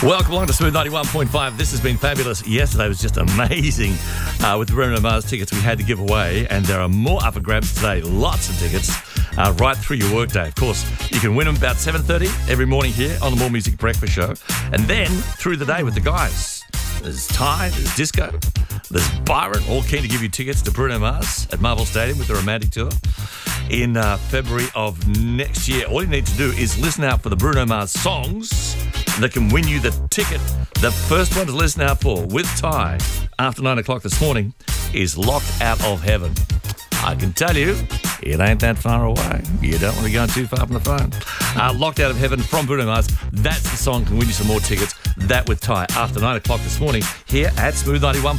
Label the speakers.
Speaker 1: Welcome along to Smooth 91.5. This has been fabulous. Yesterday was just amazing with the Bruno Mars tickets we had to give away, and there are more up for grabs today. Lots of tickets right through your workday. Of course, you can win them about 7:30 every morning here on the More Music Breakfast Show, and then through the day with the guys. There's Ty, there's Disco, there's Byron, all keen to give you tickets to Bruno Mars at Marvel Stadium with the Romantic Tour in February of next year. All you need to do is listen out for the Bruno Mars songs that can win you the ticket. The first one to listen out for with Ty after 9 o'clock this morning is Locked Out of Heaven. I can tell you, it ain't that far away. You don't want to go too far from the phone. Locked Out of Heaven from Bruno Mars. That's the song can win you some more tickets. That with Ty after 9 o'clock this morning here at Smooth 91.